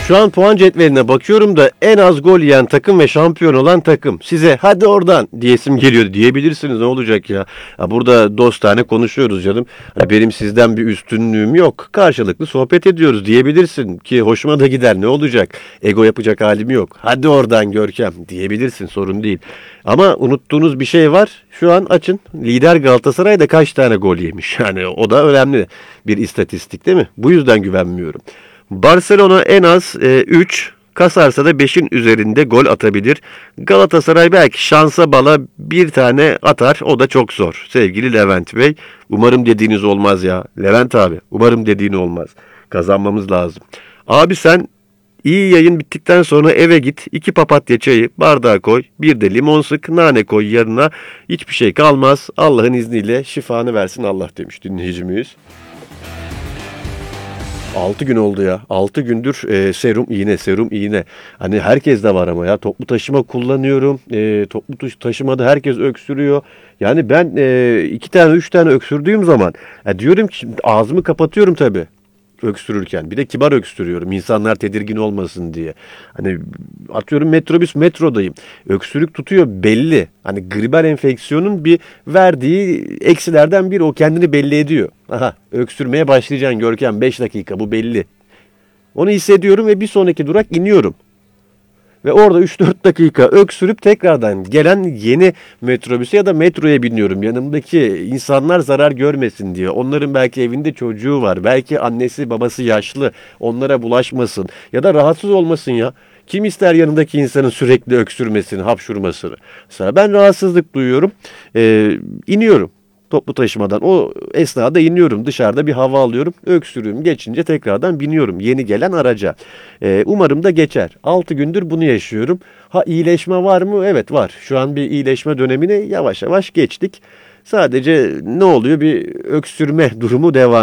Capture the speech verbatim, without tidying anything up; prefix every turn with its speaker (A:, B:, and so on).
A: Şu an puan cetveline bakıyorum da en az gol yiyen takım ve şampiyon olan takım. Size hadi oradan diyesim geliyor diyebilirsiniz, ne olacak ya. Ha, burada dostane konuşuyoruz canım. Ha, benim sizden bir üstünlüğüm yok. Karşılıklı sohbet ediyoruz diyebilirsin ki hoşuma da gider, ne olacak. Ego yapacak halim yok. Hadi oradan Görkem diyebilirsin, sorun değil. Ama unuttuğunuz bir şey var. Şu an açın. Lider Galatasaray da kaç tane gol yemiş. Yani o da önemli bir istatistik değil mi? Bu yüzden güvenmiyorum. Barcelona en az e, üç, kasarsa da beşin üzerinde gol atabilir. Galatasaray belki şansa bala bir tane atar. O da çok zor. Sevgili Levent Bey, umarım dediğiniz olmaz ya. Levent abi, umarım dediğin olmaz. Kazanmamız lazım. Abi sen iyi yayın bittikten sonra eve git. iki papatya çayı bardağa koy. Bir de limon sık, nane koy yanına. Hiçbir şey kalmaz. Allah'ın izniyle şifanı versin Allah demiş dinleyicimiz. altı gün oldu ya. altı gündür e, serum iğne, serum iğne. Hani herkes de var ama ya. Toplu taşıma kullanıyorum. E, toplu taşımada herkes öksürüyor. Yani ben e, iki tane, üç tane öksürdüğüm zaman ya diyorum ki şimdi ağzımı kapatıyorum tabii öksürürken. Bir de kibar öksürüyorum. İnsanlar tedirgin olmasın diye. Hani atıyorum metrobüs metrodayım. Öksürük tutuyor belli. Hani gribal enfeksiyonun bir verdiği eksilerden biri, o kendini belli ediyor. Aha, öksürmeye başlayacaksın Görkem, beş dakika bu belli. Onu hissediyorum ve bir sonraki durak iniyorum. Ve orada üç dört dakika öksürüp tekrardan gelen yeni metrobüse ya da metroya biniyorum. Yanımdaki insanlar zarar görmesin diye. Onların belki evinde çocuğu var. Belki annesi babası yaşlı. Onlara bulaşmasın. Ya da rahatsız olmasın ya. Kim ister yanındaki insanın sürekli öksürmesini, hapşurmasını. Mesela ben rahatsızlık duyuyorum. Ee, iniyorum. Toplu taşımadan o esnada iniyorum, dışarıda bir hava alıyorum, öksürüğüm geçince tekrardan biniyorum yeni gelen araca. Ee, umarım da geçer. altı gündür bunu yaşıyorum. Ha, iyileşme var mı? Evet var. Şu an bir iyileşme dönemine yavaş yavaş geçtik. Sadece ne oluyor? Bir öksürme durumu devam